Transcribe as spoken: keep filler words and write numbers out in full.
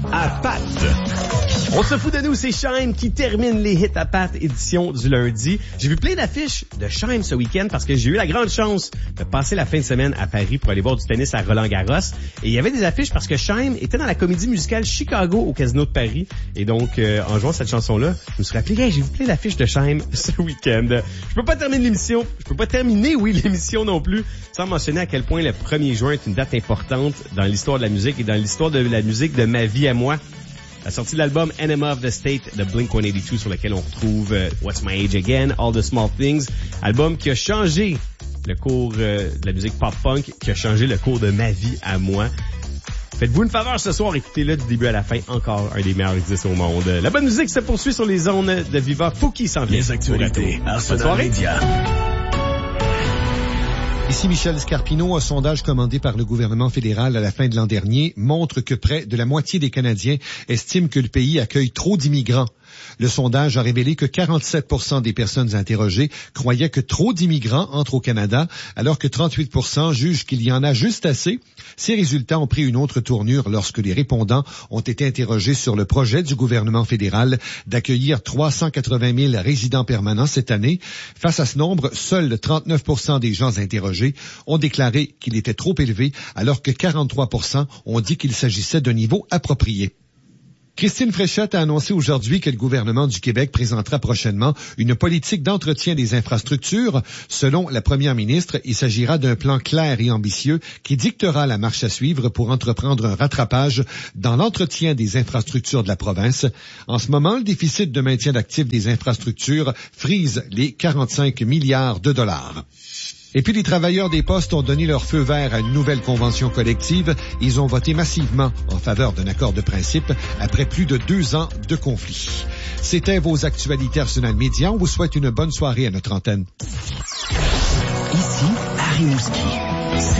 à Pat. On se fout de nous, c'est Shime qui termine les hits à Pat édition du lundi. J'ai vu plein d'affiches de Shime ce week-end parce que j'ai eu la grande chance de passer la fin de semaine à Paris pour aller voir du tennis à Roland-Garros. Et il y avait des affiches parce que Shime était dans la comédie musicale Chicago au Casino de Paris. Et donc, euh, en jouant cette chanson-là, je me suis rappelé, hey, j'ai vu plein d'affiches de Shime ce week-end. Je peux pas terminer l'émission, je peux pas terminer, oui, l'émission non plus, sans mentionner à quel point le premier juin est une date importante dans l'histoire de la musique et dans l'histoire de la musique de ma vie à moi. La sortie de l'album Enema of the State de Blink one eighty-two sur lequel on retrouve uh, What's My Age Again, All the Small Things, album qui a changé le cours euh, de la musique pop-punk, qui a changé le cours de ma vie à moi. Faites-vous une faveur ce soir, écoutez-le du début à la fin, encore un des meilleurs disques au monde. La bonne musique se poursuit sur les ondes de Viva. Fouki s'en vient. Les actualités. Bonne soirée. Ici Michel Scarpino. Un sondage commandé par le gouvernement fédéral à la fin de l'an dernier montre que près de la moitié des Canadiens estiment que le pays accueille trop d'immigrants. Le sondage a révélé que quarante-sept pour cent des personnes interrogées croyaient que trop d'immigrants entrent au Canada, alors que trente-huit pour cent jugent qu'il y en a juste assez. Ces résultats ont pris une autre tournure lorsque les répondants ont été interrogés sur le projet du gouvernement fédéral d'accueillir trois cent quatre-vingt mille résidents permanents cette année. Face à ce nombre, seuls trente-neuf pour cent des gens interrogés ont déclaré qu'il était trop élevé, alors que quarante-trois pour cent ont dit qu'il s'agissait d'un niveau approprié. Christine Fréchette a annoncé aujourd'hui que le gouvernement du Québec présentera prochainement une politique d'entretien des infrastructures. Selon la première ministre, il s'agira d'un plan clair et ambitieux qui dictera la marche à suivre pour entreprendre un rattrapage dans l'entretien des infrastructures de la province. En ce moment, le déficit de maintien d'actifs des infrastructures frise les quarante-cinq milliards de dollars. Et puis les travailleurs des postes ont donné leur feu vert à une nouvelle convention collective. Ils ont voté massivement en faveur d'un accord de principe après plus de deux ans de conflit. C'était vos actualités Arsenal Média. On vous souhaite une bonne soirée à notre antenne. Ici, à Rimouski.